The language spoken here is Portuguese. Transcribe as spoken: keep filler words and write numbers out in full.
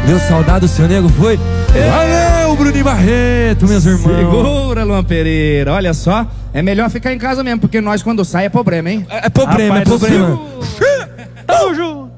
Deu saudade do seu nego, foi? Valeu, Bruninho Barreto, meus irmãos. Segura, Luan Pereira. Olha só, é melhor ficar em casa mesmo, porque nós quando sai é problema, hein? É, é problema, Rapaz é problema. Tamo junto.